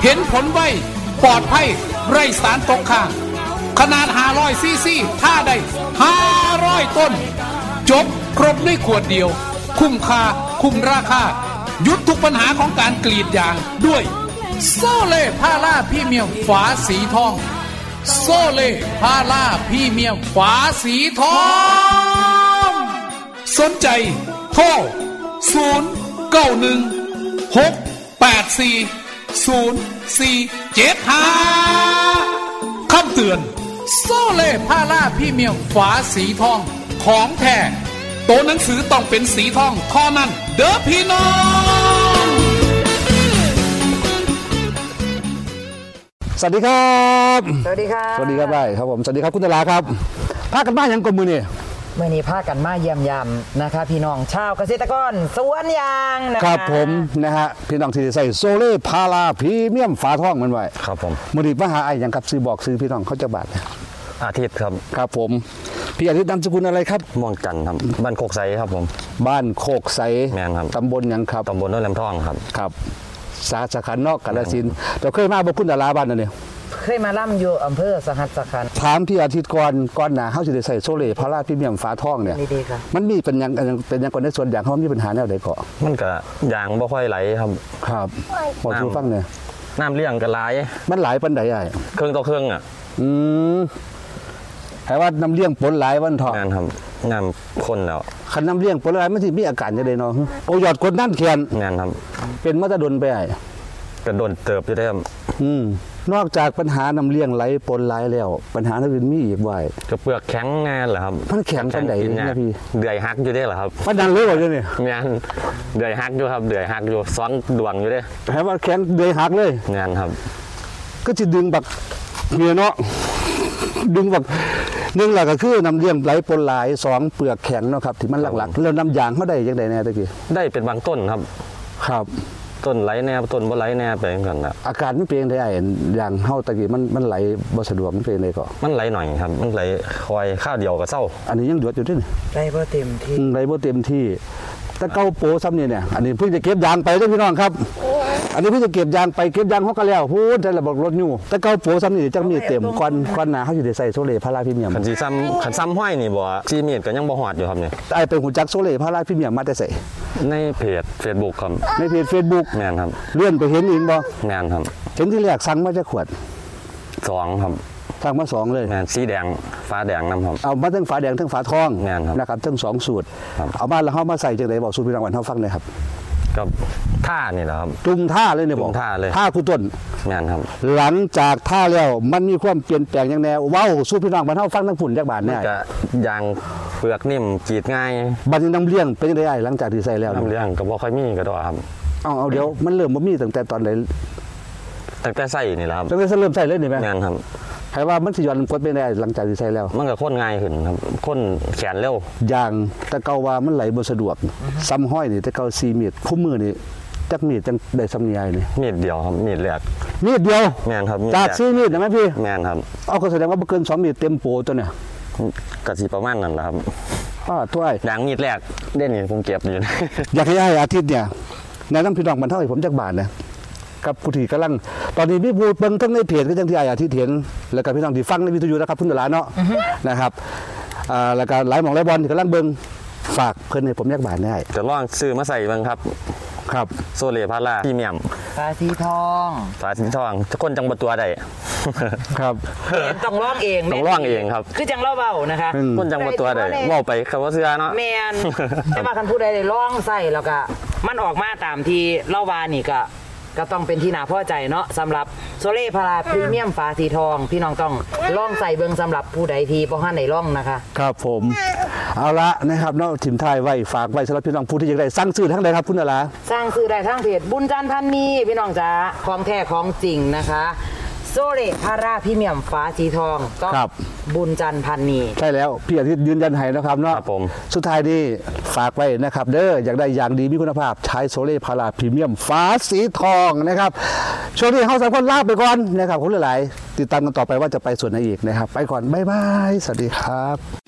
เห็นผลไวปลอดภัยไร้สารตกค้างขนาด500ซีซีท่าได้500ต้นจบครบในขวดเดียวคุ้มค่าคุ้มราคาหยุดทุกปัญหาของการกรีดยางด้วยโซเล่พาราพรีเมียมฝาสีทองโซเล่พาราพรีเมียมฝาสีทองสนใจโทร0916840475คำเตือนโซเล่พาราพรีเมียมฝาสีทองของแท้ตัวหนังสือต้องเป็นสีทองท่อนั้นเด้อพี่น้องสวัสดีครับสวัสดีครับสวัสดีครับได้ครับผมสวัสดีครับคุณตลาครับพากันมาอย่างกลมมือนี่เมื่อนี้พากันมาเยี่ยมยามนะครับพี่น้องชาวเกษตรกรสวนยางนะครับผมนะฮะพี่น้องที่ใส่โซเล่พาราพรีเมียมฝาทองมันไว้ครับผมมือนี้มาหาไอ้ยังครับซื้อบอกซื้อพี่น้องเขาจะบาทอาทิตย์ครับครับผมพี่อาทิตย์นามสกุลอะไรครับม่วงจันทร์ครับบ้านโคกไซครับผมบ้านโคกไซแม่นครับตำบลยังครับตำบลโนนแหลมทองครับครับสาขานอกกาฬสินธุ์เราเคยมาบอกคุณดาราบ้านนั่นเองเคยมาล่ำอยู่อำเภอสหัสขันธ์ถามพี่อาทิตย์ก่อนหนาเขาจะได้ใส่โซเล่พาราพรีเมียมฝาทองเนี่ยมันมีเป็นยังก่อนในส่วนอย่างเขามีปัญหาแนวใดเกาะมันก็ยางบ่ค่อยไหลครับครับบอกชูฟังเนี่ยน้ำเลี้ยงก็ไหลมันไหลปันใดใหญ่เครื่องต่อเครื่องแปลว่าน้ำเลี้ยงปนไหลวันทองงานครับน้ำข้นแล้วคันน้ำเลี้ยงปนไหลมันที่มีอาการจะได้เนาะโอยอดกดนั่นเขียนงานครับเป็นมัตดนไปไอ้กระโดนเติบจะได้ครับนอกจากปัญหาน้ำเลี้ยงไหลปนไหลแล้วปัญหาอื่นมีอีกไว้กระเปลือกแข็งงานเหรอครับมันแข็งปันใดนะพี่เดือยหักอยู่ได้เหรอครับปันดันเลยเลยเนี่ยงานเดือยหักอยู่ครับเดือยหักอยู่ซ้อนดวงอยู่ได้แปลว่าแข็งเดือยหักเลยงานครับก็จะดึงบักเมียเนาะดึงบักหนึ่งหลักก็คือน้ำเลี้ยงไหลปนไหลสองเปลือกแข็งเนาะครับที่มันหลักๆแล้วน้ำยางเขาได้ยังไงแน่ตะกี้ได้เป็นบางต้นครับครับต้นไหลแน่ต้นบ่ไหลแน่ไปกันนะอาการไม่เป็นได้อย่างเฮาตะกี้มันไหลบ่สะดวกมันเป็นได้ก็มันไหลหน่อยครับมันไหลคอยข้าวเดียวก็เศร้าอันนี้ยังเดือดอยู่ด้วยไหลบ่เต็มที่ไหลบ่เต็มที่แต่เก้าโปซ้ำเนี่ยอันนี้เพิ่งจะเก็บยางไปด้วยพี่น้องครับอันนี้เพิ่งจะเก็บยางไปเก็บยางฮอกกันแล้วพูดแต่ระบบรถอยู่แต่เก้าโปซ้ำนี่จังมีเต็มก้อนหนาเขาอยู่ในใส่โซเล่พาราพรีเมียมขันซ้ำห้อยนี่บ่ซีเมตก็ยังบ่หอดอยู่ครับเนี่ยไอเป็นหุ่นจักโซเล่พาราพรีเมียมมาแต่ใส่ในเพจ Facebook ครับในเพจ Facebook แม่นครับเลื่อนไปเห็นอีกบ่แม่นครับเห็นที่แรกสั่งมาจะขวด 2ครับสั่งมา2เลยแม่นสีแดงฟ้าแดงนำครับเอามาทั้งฟ้าแดงทั้งฟ้าทองแม่นครับนะครับทั้ง2สูตรเอามาแล้วเฮามาใส่จังได๋บอกสูตรพี่น้องวันเฮาฟังหน่อยครับกับท่านี่แหละครับจุ่มท่าเลยเนี่ยบอกท่าเลยท่าคู่ต้นแม่นครับหลังจากท่าแล้วมันมีความเปลี่ยนแปลงอย่างแนวว้าวสู้พี่น้องมันเท่าฟังทั้งฝุ่นจากบาทเนี่ยก็ยางเปลือกนิ่มจีดง่ายบัดนี้น้ำเลี้ยงเป็นยังไงหลังจากที่ใส่แล้วน้ำเลี้ยงก็บ่ค่อยมีก็ดอกครับเอาเดี๋ยวมันเริ่มบ่มีตั้งแต่ตอนไหนตั้งแต่ใส่นี่แหละครับตั้งแต่เริ่มใส่เลยนี่ไหมแม่นครับใครว่ามันสิย้อนกดเป็นได้หลังจากที่ใส่แล้วมันก็ค้นง่ายขึ้นครับค้นแขนเร็วอย่างแต่เก่าว่ามันไหลบ่สะดวกซ้ำห้อยนี่แต่เก่า4เมตรคู่มือนี่จักมีดจังได้สำเนียนี่มีดเดียวครับมีดแรกมีดเดียวแม่นครับจาก4เมตรใช่มั้ยพี่แม่นครับเอาก็แสดงว่าบ่เกิน2เมตรเต็มโปตัวเนี่ยก็สิประมาณนั้นแหละครับถ้วยอย่างมีดแรกเด่นนี่ผมเก็บอยู่อยากให้อาทิตย์เนี่ยแนะนำพี่น้องมันเท่าให้ผมจักบาทนะกับผู้ที่กำลังตอนนี้มีผู้เบิ่งทั้งในเพจก็จังที่อาทิตย์เห็นแล้วก็พี่น้องที่ฟังในวิทยุนะครับพุ่นตลาเนาะนะครับแล้วก็หลายหม่องหลายบอลที่กำลังเบิ่งฝากเพิ่นให้ผมจักบาทได้จะลองซื้อมาใส่บ้างครับครับโซเล่พาราพรีเมียมฝาสีทองทุกคนจังบ่ตัวได้ครับต้องร้องเองครับคือจังเล่าเบานะคะคนจังบ่ตัวได้เว้าไปคำว่าเสื้อเนาะแม่นแต่ว่าคันผู้ใดได้ร้องใส่แล้วก็มันออกมาตามที่เล่าวานี่ก็ต้องเป็นที่น่าพอใจเนาะสำหรับโซเล่พาราพรีเมียมฝาสีทองพี่น้องต้องลองใส่เบิ่งสำหรับผู้ใดที่บ่ทันได้ลองนะคะครับผมเอาละนะครับเนาะทีมไทยไว้ฝากไว้สำหรับพี่น้องผู้ที่อยากได้สั่งซื้อทั้งใดครับคุณอะไรสั่งซื้อได้ทั้งเพจบุญจันทร์พันมีพี่น้องจ๋าของแท้ของจริงนะคะโซเล่พาราพรีเมียมฝาสีทองก็บุญจันทร์พันมีใช่แล้วพี่อาทิตย์ยืนยันให้นะครับเนาะสุดท้ายนี้ฝากไว้นะครับเด้ออยากได้อย่างดีมีคุณภาพใช้โซเล่พาราพรีเมียมฝาสีทองนะครับช่วงนี้เราสามคนลาไปก่อนนะครับคุณหลายๆติดตามกันต่อไปว่าจะไปส่วนไหนอีกนะครับไปก่อนบ๊ายบายสวัสดีครับ